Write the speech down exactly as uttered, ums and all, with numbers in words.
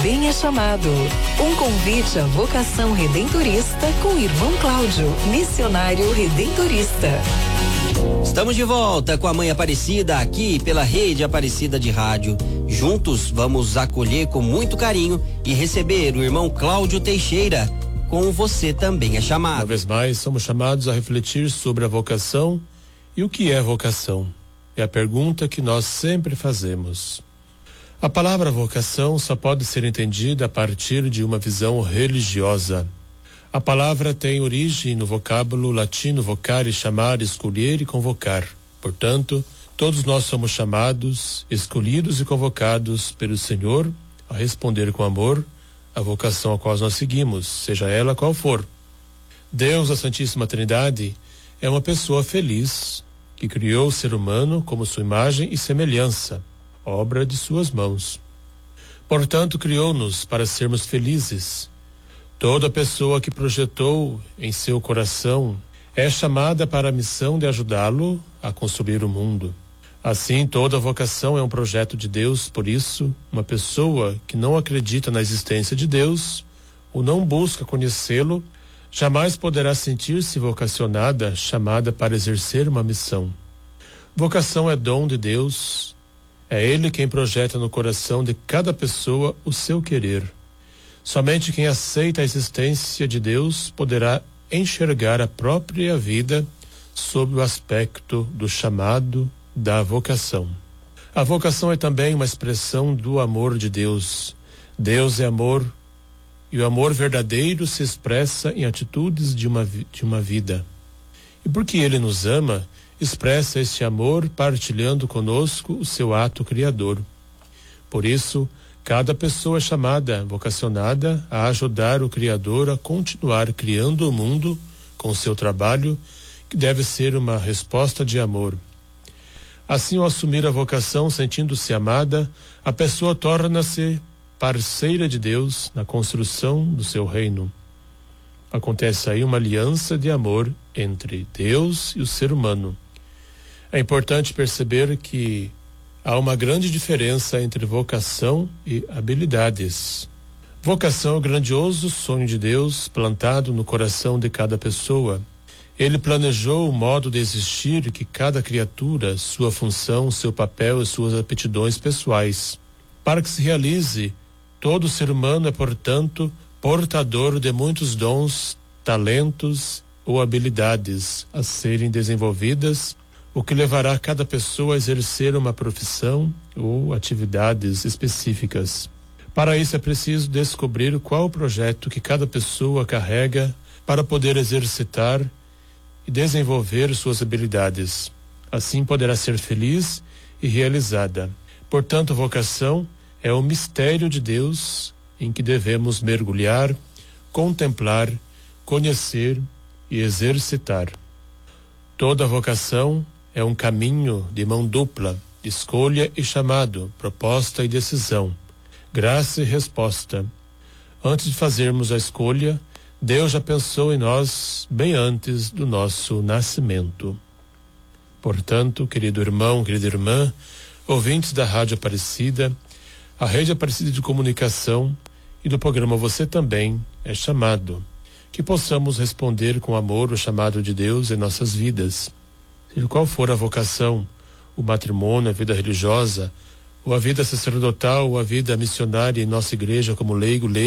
também é chamado. Um convite à vocação redentorista com o irmão Cláudio, missionário redentorista. Estamos de volta com a Mãe Aparecida aqui pela Rede Aparecida de Rádio. Juntos vamos acolher com muito carinho e receber o irmão Cláudio Teixeira. Com você também é chamado. Uma vez mais, somos chamados a refletir sobre a vocação e o que é vocação. É a pergunta que nós sempre fazemos. A palavra vocação só pode ser entendida a partir de uma visão religiosa. A palavra tem origem no vocábulo latino vocare, chamar, escolher e convocar. Portanto, todos nós somos chamados, escolhidos e convocados pelo Senhor a responder com amor a vocação a qual nós seguimos, seja ela qual for. Deus, a Santíssima Trindade, é uma pessoa feliz que criou o ser humano como sua imagem e semelhança, obra de suas mãos. Portanto, criou-nos para sermos felizes. Toda pessoa que projetou em seu coração é chamada para a missão de ajudá-lo a construir o mundo. Assim, toda vocação é um projeto de Deus. Por isso, uma pessoa que não acredita na existência de Deus ou não busca conhecê-lo, jamais poderá sentir-se vocacionada, chamada para exercer uma missão. Vocação é dom de Deus. É Ele quem projeta no coração de cada pessoa o seu querer. Somente quem aceita a existência de Deus poderá enxergar a própria vida sob o aspecto do chamado da vocação. A vocação é também uma expressão do amor de Deus. Deus é amor, e o amor verdadeiro se expressa em atitudes de uma, de uma vida. E porque Ele nos ama, expressa este amor partilhando conosco o seu ato criador. Por isso, cada pessoa é chamada, vocacionada, a ajudar o Criador a continuar criando o mundo com seu trabalho, que deve ser uma resposta de amor. Assim, ao assumir a vocação, sentindo-se amada, a pessoa torna-se parceira de Deus na construção do seu reino. Acontece aí uma aliança de amor entre Deus e o ser humano. É importante perceber que há uma grande diferença entre vocação e habilidades. Vocação é o grandioso sonho de Deus plantado no coração de cada pessoa. Ele planejou o modo de existir que cada criatura, sua função, seu papel e suas aptidões pessoais. Para que se realize, todo ser humano é, portanto, portador de muitos dons, talentos ou habilidades a serem desenvolvidas, o que levará cada pessoa a exercer uma profissão ou atividades específicas. Para isso é preciso descobrir qual o projeto que cada pessoa carrega para poder exercitar e desenvolver suas habilidades. Assim poderá ser feliz e realizada. Portanto, a vocação é o mistério de Deus em que devemos mergulhar, contemplar, conhecer e exercitar. Toda vocação é um caminho de mão dupla, escolha e chamado, proposta e decisão, graça e resposta. Antes de fazermos a escolha, Deus já pensou em nós bem antes do nosso nascimento. Portanto, querido irmão, querida irmã, ouvintes da Rádio Aparecida, a Rede Aparecida de Comunicação e do programa Você Também é Chamado, que possamos responder com amor o chamado de Deus em nossas vidas. Seja qual for a vocação, o matrimônio, a vida religiosa, ou a vida sacerdotal, ou a vida missionária em nossa igreja como leigo, leigo,